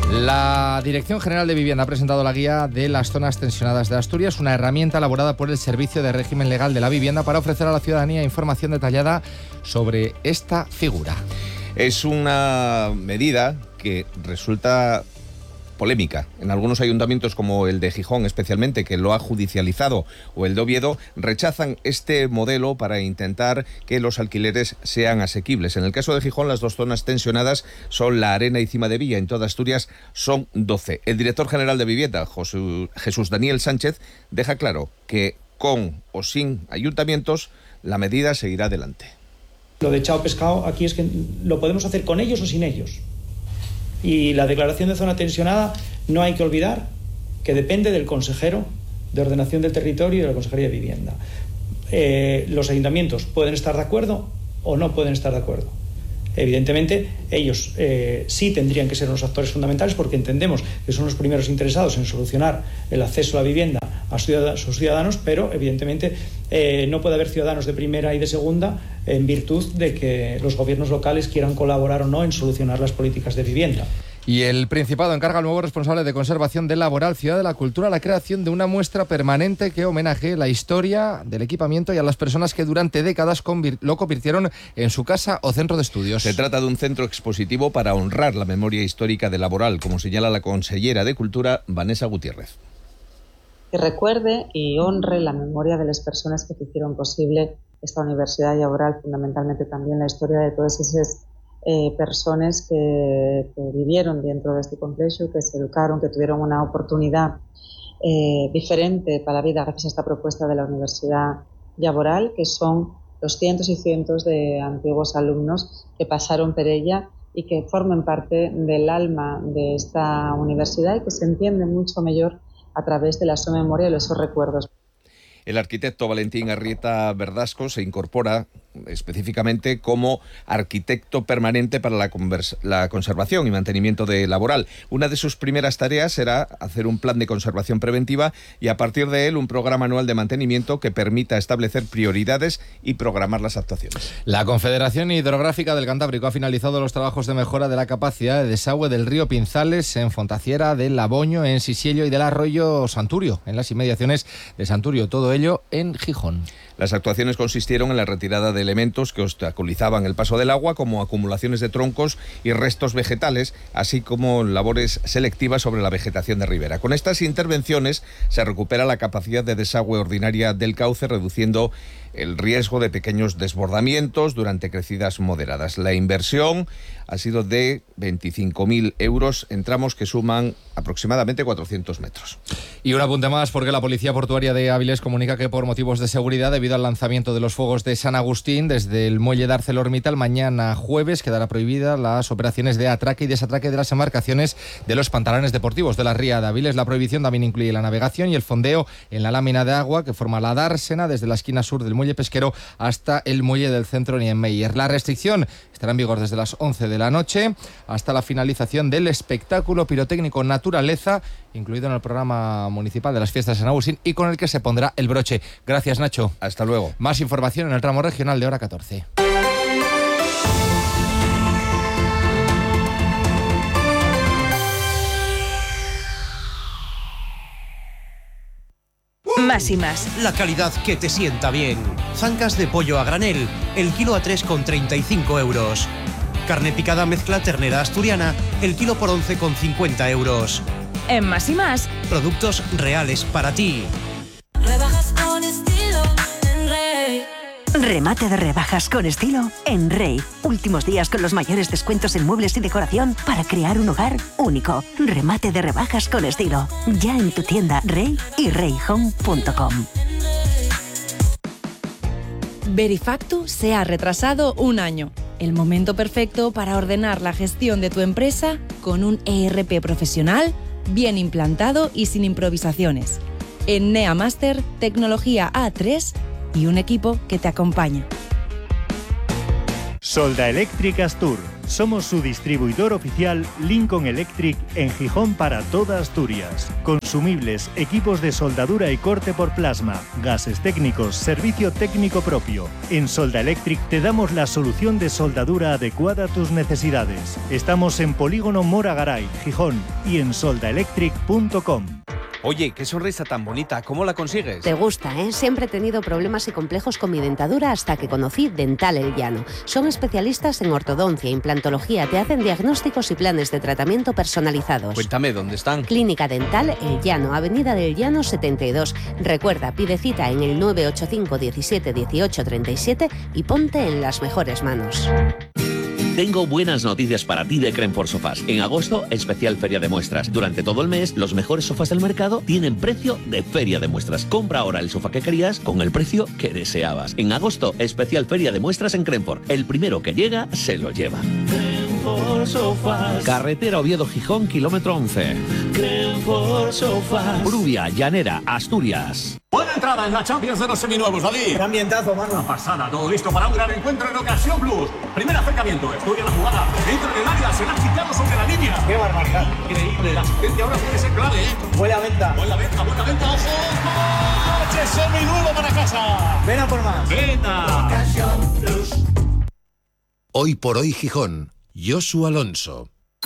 La Dirección General de Vivienda ha presentado la guía de las zonas tensionadas de Asturias, una herramienta elaborada por el Servicio de Régimen Legal de la Vivienda para ofrecer a la ciudadanía información detallada sobre esta figura. Es una medida que resulta polémica. En algunos ayuntamientos, como el de Gijón especialmente, que lo ha judicializado, o el de Oviedo, rechazan este modelo para intentar que los alquileres sean asequibles. En el caso de Gijón, las dos zonas tensionadas son La Arena y Cima de Villa. En toda Asturias son 12. El director general de Vivienda, Jesús Daniel Sánchez, deja claro que con o sin ayuntamientos la medida seguirá adelante. Lo de chao pescado aquí es que lo podemos hacer con ellos o sin ellos. Y la declaración de zona tensionada no hay que olvidar que depende del consejero de Ordenación del Territorio y de la Consejería de Vivienda. Los ayuntamientos pueden estar de acuerdo o no pueden estar de acuerdo. Evidentemente, ellos sí tendrían que ser los actores fundamentales porque entendemos que son los primeros interesados en solucionar el acceso a la vivienda a sus ciudadanos, pero evidentemente no puede haber ciudadanos de primera y de segunda en virtud de que los gobiernos locales quieran colaborar o no en solucionar las políticas de vivienda. Y el Principado encarga al nuevo responsable de conservación del Laboral Ciudad de la Cultura la creación de una muestra permanente que homenajee la historia del equipamiento y a las personas que durante décadas lo convirtieron en su casa o centro de estudios. Se trata de un centro expositivo para honrar la memoria histórica del Laboral, como señala la consellera de Cultura, Vanessa Gutiérrez. Que recuerde y honre la memoria de las personas que hicieron posible esta Universidad Laboral, fundamentalmente también la historia de todas esas personas que vivieron dentro de este complejo, que se educaron, que tuvieron una oportunidad diferente para la vida gracias a esta propuesta de la Universidad Laboral, que son los cientos y cientos de antiguos alumnos que pasaron por ella y que forman parte del alma de esta universidad y que se entienden mucho mejor a través de la su memoria y los sus recuerdos. El arquitecto Valentín Arrieta Verdasco se incorpora específicamente como arquitecto permanente para la conservación y mantenimiento de Laboral. Una de sus primeras tareas será hacer un plan de conservación preventiva y a partir de él un programa anual de mantenimiento que permita establecer prioridades y programar las actuaciones. La Confederación Hidrográfica del Cantábrico ha finalizado los trabajos de mejora de la capacidad de desagüe del río Pinzales en Fontaciera, del Laboño, en Sisiello y del arroyo Santurio, en las inmediaciones de Santurio. Todo ello en Gijón. Las actuaciones consistieron en la retirada de elementos que obstaculizaban el paso del agua, como acumulaciones de troncos y restos vegetales, así como labores selectivas sobre la vegetación de ribera. Con estas intervenciones se recupera la capacidad de desagüe ordinaria del cauce, reduciendo el riesgo de pequeños desbordamientos durante crecidas moderadas. La inversión ha sido de 25.000 euros en tramos que suman aproximadamente 400 metros. Y un apunte más, porque la Policía Portuaria de Áviles comunica que por motivos de seguridad, debido al lanzamiento de los fuegos de San Agustín desde el muelle de ArcelorMittal, mañana jueves quedará prohibidas las operaciones de atraque y desatraque de las embarcaciones de los pantalones deportivos de la ría de Áviles. La prohibición también incluye la navegación y el fondeo en la lámina de agua que forma la dársena desde la esquina sur del muelle pesquero hasta el muelle del centro Niemeyer. La restricción estará en vigor desde las 11 de la noche hasta la finalización del espectáculo pirotécnico Naturaleza, incluido en el programa municipal de las fiestas de San Agustín y con el que se pondrá el broche. Gracias, Nacho. Hasta luego. Más información en el tramo regional de hora 14. Más y más. La calidad que te sienta bien. Zancas de pollo a granel, el kilo a 3,35 euros. Carne picada mezcla ternera asturiana, el kilo por 11,50 euros. En Más y más. Productos reales para ti. Rebajas con estilo en Rey. Remate de rebajas con estilo en Rey. Últimos días con los mayores descuentos en muebles y decoración para crear un hogar único. Remate de rebajas con estilo. Ya en tu tienda Rey y reyhome.com. Verifactu se ha retrasado un año. El momento perfecto para ordenar la gestión de tu empresa con un ERP profesional, bien implantado y sin improvisaciones. En NEA Master, tecnología A3 y un equipo que te acompaña. Solda Eléctrica Astur. Somos su distribuidor oficial Lincoln Electric en Gijón para toda Asturias. Consumibles, equipos de soldadura y corte por plasma, gases técnicos, servicio técnico propio. En Solda Electric te damos la solución de soldadura adecuada a tus necesidades. Estamos en Polígono Mora Garay, Gijón, y en soldaelectric.com. Oye, qué sonrisa tan bonita, ¿cómo la consigues? Te gusta, ¿eh? Siempre he tenido problemas y complejos con mi dentadura hasta que conocí Dental El Llano. Son especialistas en ortodoncia, implantología, te hacen diagnósticos y planes de tratamiento personalizados. Cuéntame, ¿dónde están? Clínica Dental El Llano, Avenida del Llano 72. Recuerda, pide cita en el 985 17 18 37 y ponte en las mejores manos. Tengo buenas noticias para ti de Crenfort Sofás. En agosto, especial feria de muestras. Durante todo el mes, los mejores sofás del mercado tienen precio de feria de muestras. Compra ahora el sofá que querías con el precio que deseabas. En agosto, especial feria de muestras en Crenfort. El primero que llega, se lo lleva. Crenfort Sofás. Carretera Oviedo-Gijón, kilómetro 11. Crenfort Sofás. Brubia, Llanera, Asturias. Buena entrada en la Champions de los seminuevos, David. Qué ambientazo, mano. Una pasada, todo listo para un gran encuentro en Ocasión Plus. Primer acercamiento, estudia la jugada, entra en el área, se la ha quitado sobre la línea. Qué barbaridad. Increíble, la asistencia ahora puede ser clave, ¿eh? Buena venta. Buena venta, ojo. ¡Coche seminuevo para casa! Ven a por más. Venga. Ocasión Plus. Hoy por hoy Gijón, Josu Alonso.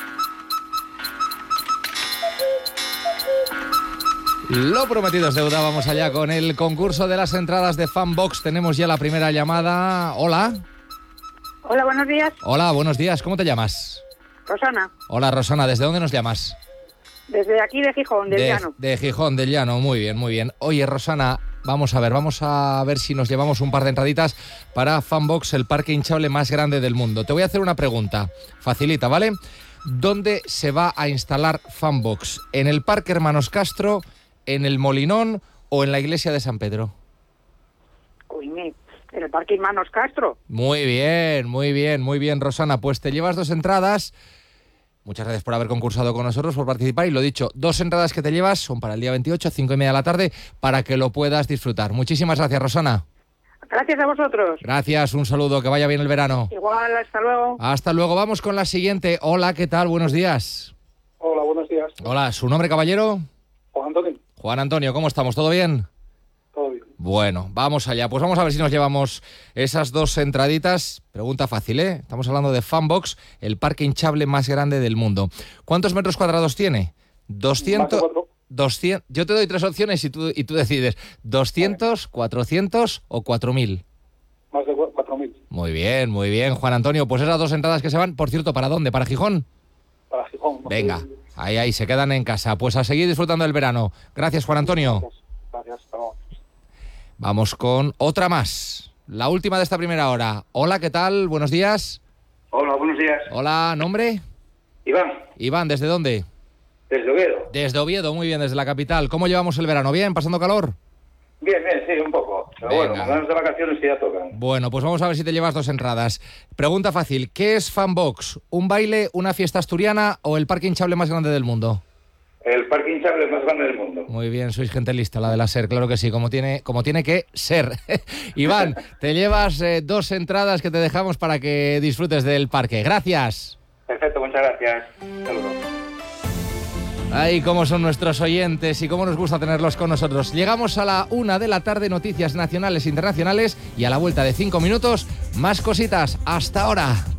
Lo prometido es deuda, vamos allá con el concurso de las entradas de Fanbox. Tenemos ya la primera llamada. Hola. Hola, buenos días. Hola, buenos días. ¿Cómo te llamas? Rosana. Hola, Rosana. ¿Desde dónde nos llamas? Desde aquí de Gijón, del Llano. De Gijón, del Llano. Muy bien, muy bien. Oye, Rosana, vamos a ver si nos llevamos un par de entraditas para Fanbox, el parque hinchable más grande del mundo. Te voy a hacer una pregunta. Facilita, ¿vale? ¿Dónde se va a instalar Fanbox? ¿En el Parque Hermanos Castro, en el Molinón o en la iglesia de San Pedro? Uy, en el Parque Hermanos Castro. Muy bien, muy bien, muy bien, Rosana. Pues te llevas 2 entradas. Muchas gracias por haber concursado con nosotros, por participar. Y lo dicho, 2 entradas que te llevas son para el día 28, 5:30 de la tarde, para que lo puedas disfrutar. Muchísimas gracias, Rosana. Gracias a vosotros. Gracias, un saludo, que vaya bien el verano. Igual, hasta luego. Hasta luego, vamos con la siguiente. Hola, ¿qué tal? Buenos días. Hola, buenos días. Hola, ¿su nombre, caballero? Juan Antonio. Juan Antonio, ¿cómo estamos? ¿Todo bien? Todo bien. Bueno, vamos allá. Pues vamos a ver si nos llevamos esas 2 entraditas. Pregunta fácil, ¿eh? Estamos hablando de Fanbox, el parque hinchable más grande del mundo. ¿Cuántos metros cuadrados tiene? 200... 200. Yo te doy 3 opciones y tú decides. ¿200, 400 o 4.000? Más de 4.000. Muy bien, Juan Antonio. Pues esas 2 entradas que se van, por cierto, ¿para dónde? ¿Para Gijón? Para Gijón. Venga, ahí, se quedan en casa. Pues a seguir disfrutando del verano. Gracias, Juan Antonio. Gracias. Vamos con otra más. La última de esta primera hora. Hola, ¿qué tal? Buenos días. Hola, buenos días. Hola, ¿nombre? Iván. Iván, ¿desde dónde? Desde Oviedo. Desde Oviedo, muy bien, desde la capital. ¿Cómo llevamos el verano? ¿Bien? ¿Pasando calor? Bien, sí, un poco. Pero Venga. bueno, con ganas de vacaciones que ya tocan. Bueno, pues vamos a ver si te llevas 2 entradas. Pregunta fácil. ¿Qué es Fanbox? ¿Un baile, una fiesta asturiana o el parque hinchable más grande del mundo? El parque hinchable más grande del mundo. Muy bien, sois gente lista, la de la SER, claro que sí, como tiene que ser. Iván, te llevas 2 entradas que te dejamos para que disfrutes del parque. Gracias. Perfecto, muchas gracias. Saludos. Ay, cómo son nuestros oyentes y cómo nos gusta tenerlos con nosotros. Llegamos a la 1 de la tarde, noticias nacionales e internacionales, y a la vuelta de 5 minutos, más cositas. Hasta ahora.